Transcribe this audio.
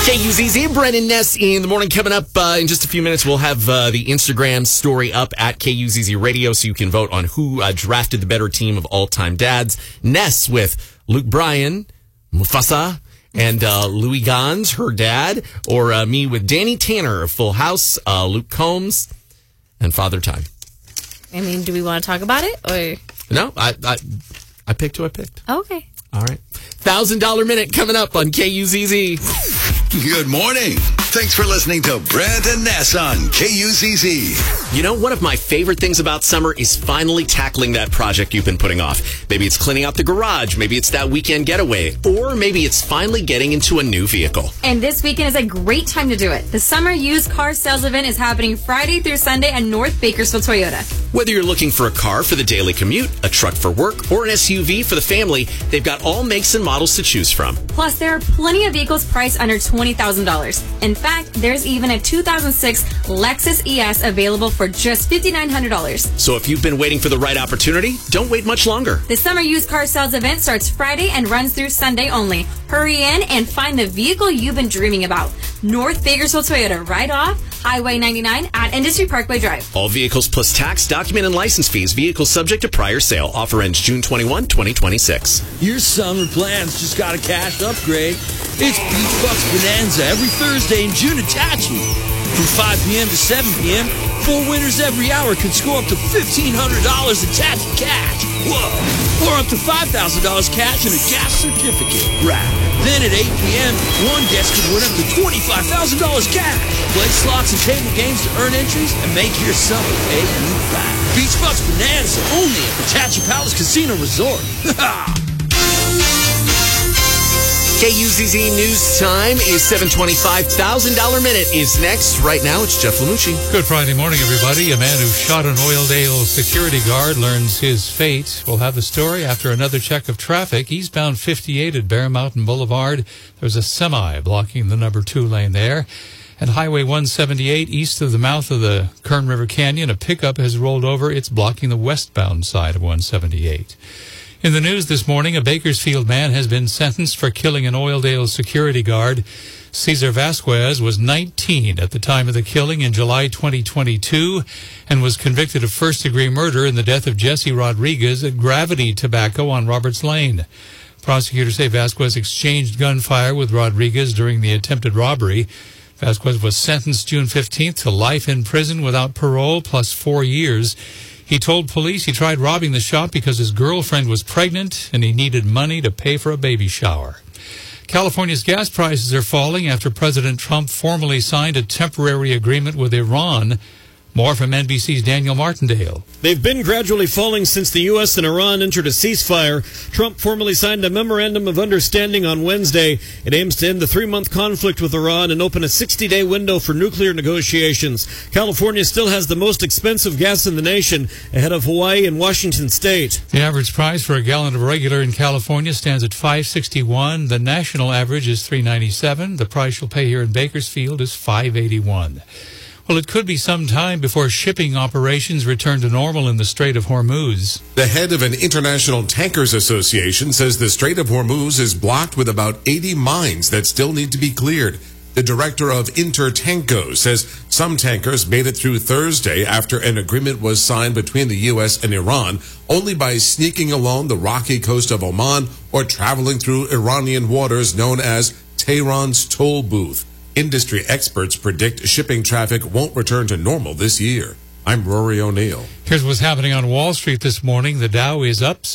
KUZZ, Brennan Ness in the morning. Coming up in just a few minutes, we'll have the Instagram story up at KUZZ Radio so you can vote on who drafted the better team of all-time dads. Ness with Luke Bryan, Mufasa, and Louis Gans, her dad, or me with Danny Tanner of Full House, Luke Combs, and Father Time. I mean, do we want to talk about it? Or No, I picked who I picked. Okay. All right. $1,000 Minute coming up on KUZZ. Good morning. Thanks for listening to Brent and Ness on KUZZ. You know, one of my favorite things about summer is finally tackling that project you've been putting off. Maybe it's cleaning out the garage. Maybe it's that weekend getaway. Or maybe it's finally getting into a new vehicle. And this weekend is a great time to do it. The Summer Used Car Sales Event is happening Friday through Sunday at North Bakersfield Toyota. Whether you're looking for a car for the daily commute, a truck for work, or an SUV for the family, they've got all makes and models to choose from. Plus, there are plenty of vehicles priced under $20,000. In fact, there's even a 2006 Lexus ES available for just $5,900. So if you've been waiting for the right opportunity, don't wait much longer. The Summer Used Car Sales Event starts Friday and runs through Sunday only. Hurry in and find the vehicle you've been dreaming about. North Bakersfield Toyota, right off Highway 99 at Industry Parkway Drive. All vehicles plus tax, document, and license fees. Vehicles subject to prior sale. Offer ends June 21, 2026. Your summer plans just got a cash upgrade. It's Beach Bucks Bonanza every Thursday in June at Tachi. From 5 p.m. to 7 p.m., 4 winners every hour can score up to $1,500 in Tachi cash. Whoa! Or up to $5,000 cash and a gas certificate. Right. Then at 8 p.m., one guest can win up to $25,000 cash. Play slots and table games to earn entries and make your summer pay you back. Beach Bucks Bonanza only at the Tachi Palace Casino Resort. KUZZ News Time is 7:25. $1,000 Minute is next. Right now, it's Jeff Lamucci. Good Friday morning, everybody. A man who shot an Oildale security guard learns his fate. We'll have the story after another check of traffic. Eastbound 58 at Bear Mountain Boulevard. There's a semi blocking the number 2 lane there. And Highway 178 east of the mouth of the Kern River Canyon, a pickup has rolled over. It's blocking the westbound side of 178. In the news this morning, a Bakersfield man has been sentenced for killing an Oildale security guard. Cesar Vasquez was 19 at the time of the killing in July 2022 and was convicted of first-degree murder in the death of Jesse Rodriguez at Gravity Tobacco on Roberts Lane. Prosecutors say Vasquez exchanged gunfire with Rodriguez during the attempted robbery. Vasquez was sentenced June 15th to life in prison without parole plus 4 years. He told police he tried robbing the shop because his girlfriend was pregnant and he needed money to pay for a baby shower. California's gas prices are falling after President Trump formally signed a temporary agreement with Iran. More from NBC's Daniel Martindale. They've been gradually falling since the U.S. and Iran entered a ceasefire. Trump formally signed a memorandum of understanding on Wednesday. It aims to end the 3-month conflict with Iran and open a 60-day window for nuclear negotiations. California still has the most expensive gas in the nation, ahead of Hawaii and Washington State. The average price for a gallon of regular in California stands at $5.61. The national average is $3.97. The price you'll pay here in Bakersfield is $5.81. Well, it could be some time before shipping operations return to normal in the Strait of Hormuz. The head of an International Tankers Association says the Strait of Hormuz is blocked with about 80 mines that still need to be cleared. The director of Intertanko says some tankers made it through Thursday after an agreement was signed between the U.S. and Iran only by sneaking along the rocky coast of Oman or traveling through Iranian waters known as Tehran's toll booth. Industry experts predict shipping traffic won't return to normal this year. I'm Rory O'Neill. Here's what's happening on Wall Street this morning. The Dow is up